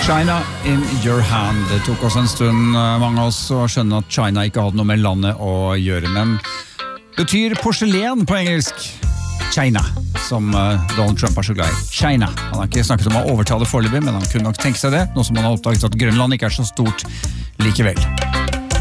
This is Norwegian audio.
China in your hand. Det tok oss en stund, mange av oss, å skjønne at China ikke hadde noe med landet å gjøre, men betyr porselen på engelsk China, som Donald Trump er så glad i. China. Han har ikke snakket om å overtale foreløpig, men han kunne nok tenke seg det, nå som han har oppdaget at Grønland ikke er så stort likevel.